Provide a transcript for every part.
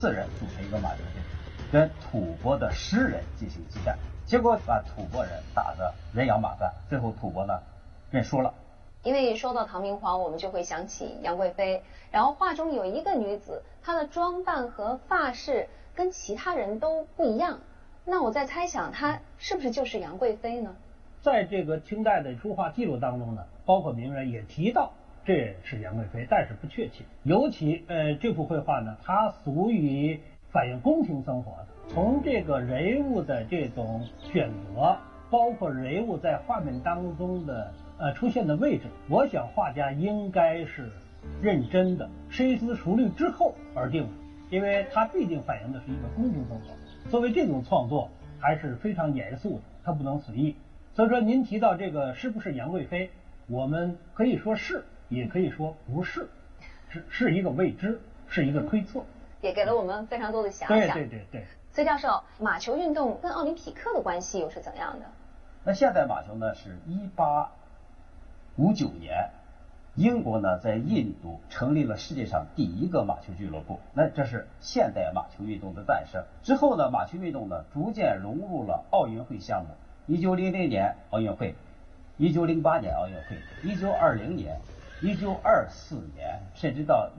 4人组成一个马球队，跟吐蕃的10人进行激战，结果把吐蕃人打得人仰马翻，最后吐蕃呢认输了。 因为说到唐明皇，我们就会想起杨贵妃，然后画中有一个女子，她的装扮和发饰跟其他人都不一样，那我在猜想她是不是就是杨贵妃呢？ 在这个清代的书画记录当中呢，包括名人也提到这是杨贵妃，但是不确切。尤其这幅绘画呢，它属于反映宫廷生活的，从这个人物的这种选择，包括人物在画面当中的出现的位置，我想画家应该是认真的、深思熟虑之后而定的，因为它毕竟反映的是一个宫廷生活。作为这种创作还是非常严肃的，它不能随意。所以说您提到这个是不是杨贵妃，我们可以说是，也可以说不是，是一个未知，是一个推测， 也给了我们非常多的遐想。 对。 崔教授，马球运动跟奥林匹克的关系又是怎样的？ 那现代马球呢是1859年，英国呢在印度成立了世界上第1个马球俱乐部，那这是现代马球运动的诞生。之后呢，马球运动呢逐渐融入了奥运会项目，1900年奥运会，1908年奥运会，1920年，1924年，甚至到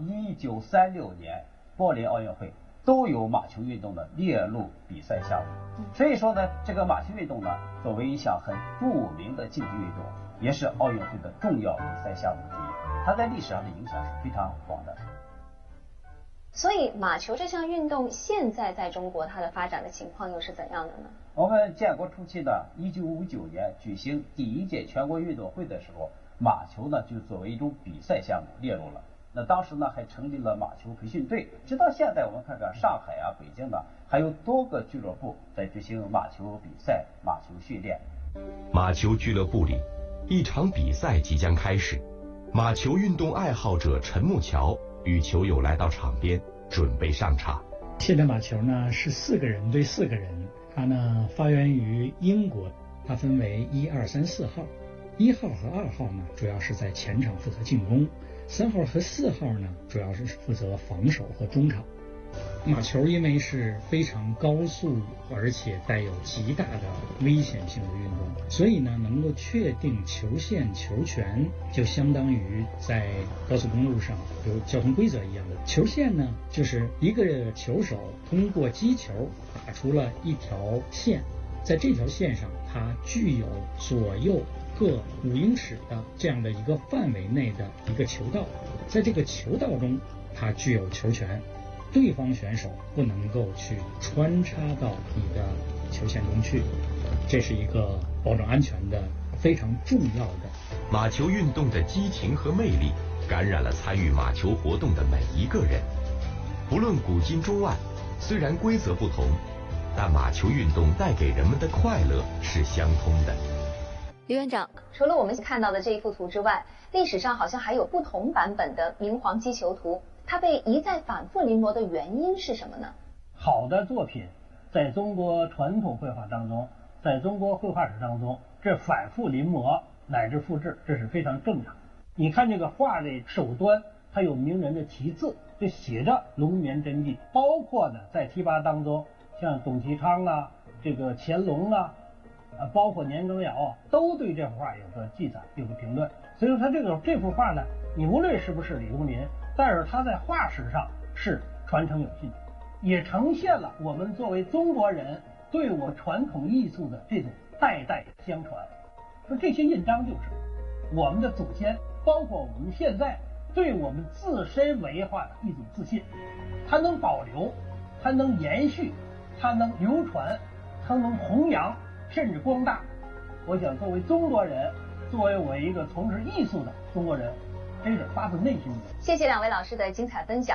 1936年柏林奥运会，都有马球运动的列入比赛项目。所以说呢，这个马球运动呢，作为一项很著名的竞技运动，也是奥运会的重要比赛项目之一。它在历史上的影响是非常广的。 所以马球这项运动现在在中国它的发展的情况又是怎样的呢？ 我们建国初期呢，1959年举行第1届全国运动会的时候，马球呢就作为一种比赛项目列入了。那当时呢还成立了马球培训队，直到现在我们看看上海啊、北京呢，还有多个俱乐部在执行马球比赛、马球训练。 马球俱乐部里，一场比赛即将开始，马球运动爱好者陈木桥与球友来到场边，准备上场。 现代马球呢是4个人对4个人，它呢发源于英国，它分为1、2、3、4号。1号和2号呢主要是在前场负责进攻，3号和4号呢主要是负责防守和中场。马球因为是非常高速而且带有极大的危险性的运动，所以呢能够确定球线球权，就相当于在高速公路上有交通规则一样的。球线呢就是一个球手通过击球打出了一条线，在这条线上它具有左右各5英尺的这样的一个范围内的一个球道，在这个球道中它具有球权，对方选手不能够去穿插到你的球线中去，这是一个保证安全的非常重要的。 马球运动的激情和魅力感染了参与马球活动的每一个人，不论古今中外，虽然规则不同，但马球运动带给人们的快乐是相通的。 刘院长，除了我们看到的这一幅图之外，历史上好像还有不同版本的明皇击球图，它被一再反复临摹的原因是什么呢？ 好的作品在中国传统绘画当中，在中国绘画史当中，这反复临摹乃至复制，这是非常正常。你看这个画的手端，它有名人的题字，就写着龙眠真迹，包括呢在题跋当中，像董其昌啊、这个乾隆啊，包括年羹尧啊，都对这幅画有个记载，有个评论。所以说他这幅画呢，你无论是不是李东林，但是他在画史上是传承有信的，也呈现了我们作为中国人对我传统艺术的这种代代相传。说这些印章就是我们的祖先，包括我们现在对我们自身文化的一种自信，它能保留，它能延续，它能流传，它能弘扬，甚至光大。我想作为中国人，作为我一个从事艺术的中国人，真是发自内心的。 谢謝兩位老師嘅精彩分享。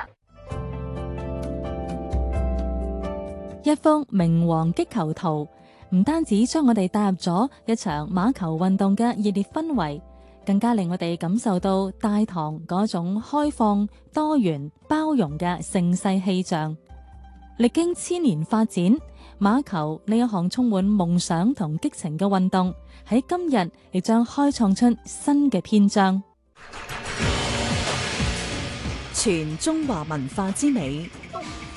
一幅明皇擊球圖，唔單止將我哋帶入咗一場馬球運動嘅熱烈氛圍，更加令我哋感受到大唐嗰種開放、多元、包容嘅盛世氣象。歷經千年發展，馬球呢一項充滿夢想同激情嘅運動，喺今日亦將開創出新嘅篇章。 全中華文化之美，